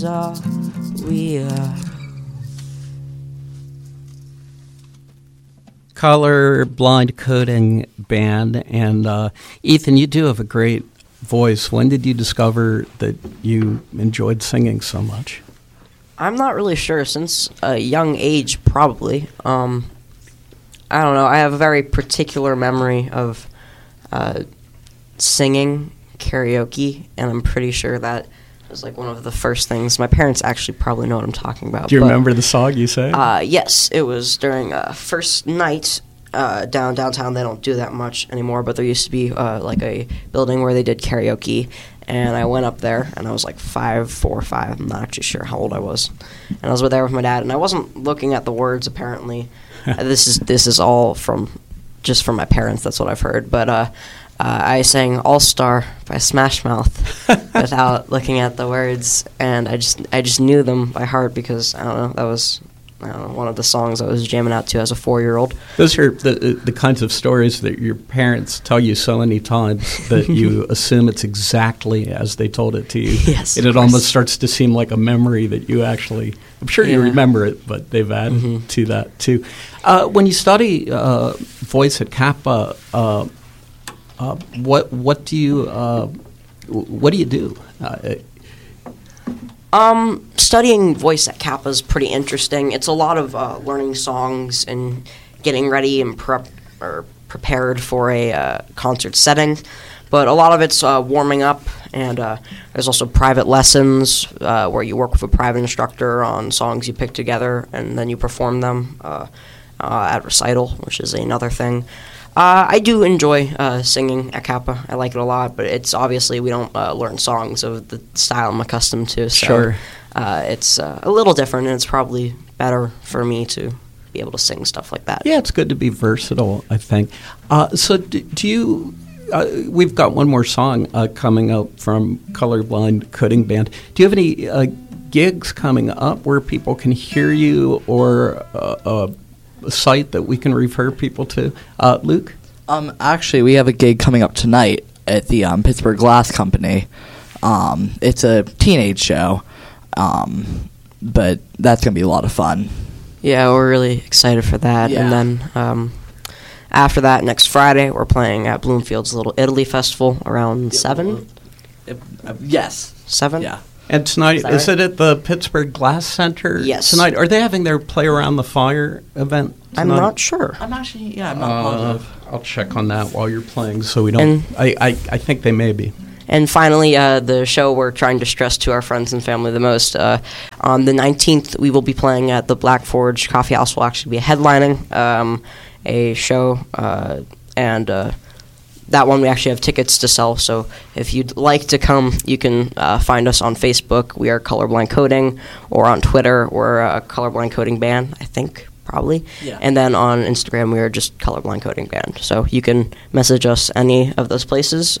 All we are. Color Blind Coding Band. And Ethan, you do have a great voice. When did you discover that you enjoyed singing so much? I'm not really sure. Since a young age, probably. I don't know. I have a very particular memory of singing karaoke, and I'm pretty sure that was like one of the first things. My parents actually probably know what I'm talking about. Do you remember the song you sang? Yes, it was during first night downtown. They don't do that much anymore, but there used to be like a building where they did karaoke, and I went up there, and I was like 4 or 5. I'm not actually sure how old I was, and I was there with my dad, and I wasn't looking at the words apparently. This is all from my parents. That's what I've heard, but. I sang All Star by Smash Mouth without looking at the words, and I just knew them by heart because, I don't know, that was one of the songs I was jamming out to as a 4-year-old. Those are the kinds of stories that your parents tell you so many times that you assume it's exactly as they told it to you. Yes, and it almost starts to seem like a memory that you actually, I'm sure you remember it, but they've added to that too. When you study voice at Kappa, what do you do? Studying voice at Kappa is pretty interesting. It's a lot of learning songs and getting ready and prepared for a concert setting. But a lot of it's warming up, and there's also private lessons where you work with a private instructor on songs you pick together, and then you perform them at recital, which is another thing. I do enjoy singing at Kappa. I like it a lot, but it's obviously we don't learn songs of the style I'm accustomed to. So, sure. It's a little different, and it's probably better for me to be able to sing stuff like that. Yeah, it's good to be versatile, I think. So do you... we've got one more song coming up from Colorblind Coding Band. Do you have any gigs coming up where people can hear you, or a site that we can refer people to? Luke? Actually, we have a gig coming up tonight at the Pittsburgh Glass Company. It's a teenage show, but that's going to be a lot of fun. Yeah, we're really excited for that. Yeah. And then after that, next Friday, we're playing at Bloomfield's Little Italy Festival around 7? Yes. 7? Yeah. And tonight, is right? it at the Pittsburgh Glass Center? Yes. Tonight, are they having their Play Around the Fire event tonight? I'm not sure. I'm not positive. I'll check on that while you're playing, so we don't... I think they may be. And finally, the show we're trying to stress to our friends and family the most, on the 19th, we will be playing at the Black Forge Coffee House. Will actually be headlining a show, and that one we actually have tickets to sell. So if you'd like to come, you can find us on Facebook. We are Colorblind Coding, or on Twitter, we're Colorblind Coding Band, I think. Probably. Yeah. And then on Instagram, we are just Colorblind Coding Band. So you can message us any of those places,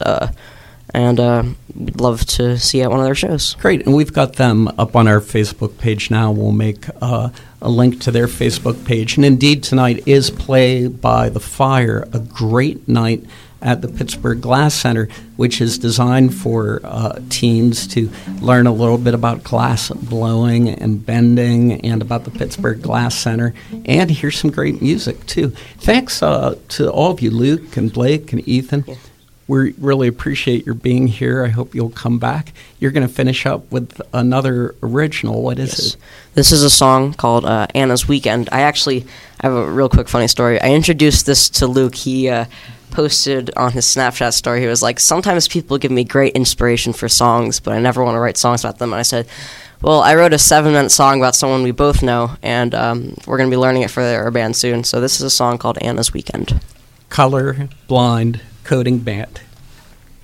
and we'd love to see you at one of their shows. Great, and we've got them up on our Facebook page now. We'll make a link to their Facebook page. And indeed, tonight is Play by the Fire, a great night at the Pittsburgh Glass Center, which is designed for teens to learn a little bit about glass blowing and bending, and about the Pittsburgh Glass Center, and hear some great music, too. Thanks to all of you, Luke and Blake and Ethan. Yeah. We really appreciate your being here. I hope you'll come back. You're going to finish up with another original. What is it? This is a song called Anna's Weekend. I have a real quick funny story. I introduced this to Luke. He posted on his Snapchat story, he was like, sometimes people give me great inspiration for songs, but I never want to write songs about them. And I said, well, I wrote a 7-minute song about someone we both know, and we're going to be learning it for our band soon. So this is a song called Anna's Weekend. Color Blind Coding Band.